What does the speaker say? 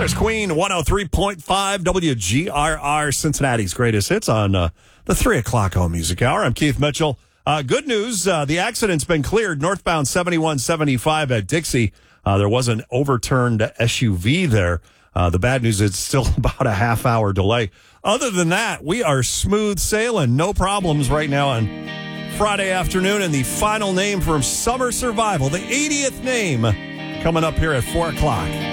There's Queen 103.5 WGRR, Cincinnati's greatest hits on the 3 o'clock Home Music Hour. I'm Keith Mitchell. Good news, the accident's been cleared. Northbound 7175 at Dixie. There was an overturned SUV there. The bad news is it's still about a half-hour delay. Other than that, we are smooth sailing. No problems right now on Friday afternoon. And the final name from Summer Survival, the 80th name, coming up here at 4 o'clock.